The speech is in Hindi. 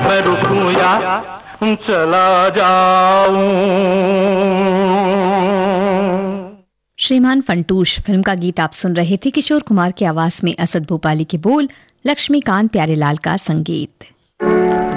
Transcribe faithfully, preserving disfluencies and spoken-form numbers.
मैं रुकूं या चला जाऊं। श्रीमान फंटूश फिल्म का गीत आप सुन रहे थे। किशोर कुमार की आवाज में असद भोपाली के बोल, लक्ष्मीकांत प्यारेलाल का संगीत।